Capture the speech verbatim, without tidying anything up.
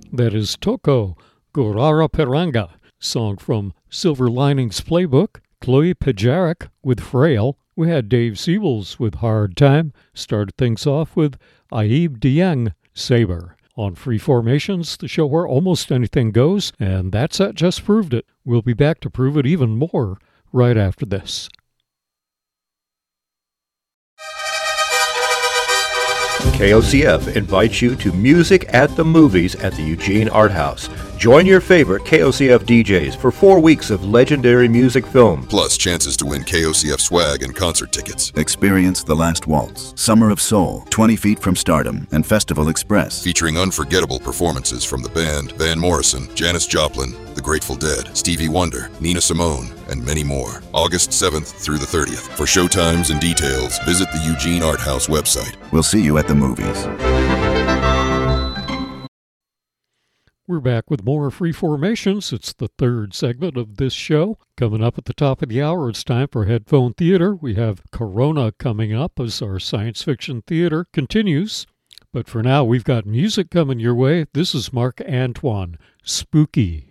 That is Toko, Gorara Peranga, song from Silver Linings Playbook. Chloe Pajarek with Frail. We had Dave Siebels with Hard Time. Started things off with Aib Dieng, Saber. On Free Formations, the show where almost anything goes, and that's that just proved it. We'll be back to prove it even more right after this. K O C F invites you to Music at the Movies at the Eugene Art House. Join your favorite K O C F D Js for four weeks of legendary music film. Plus chances to win K O C F swag and concert tickets. Experience The Last Waltz, Summer of Soul, twenty feet from Stardom, and Festival Express. Featuring unforgettable performances from the band, Van Morrison, Janis Joplin, The Grateful Dead, Stevie Wonder, Nina Simone, and many more. August seventh through the thirtieth. For showtimes and details, visit the Eugene Art House website. We'll see you at the movies. We're back with more Free Formations. It's the third segment of this show. Coming up at the top of the hour, it's time for Headphone Theater. We have Corona coming up as our science fiction theater continues. But for now, we've got music coming your way. This is Marc Antoine, Spooky.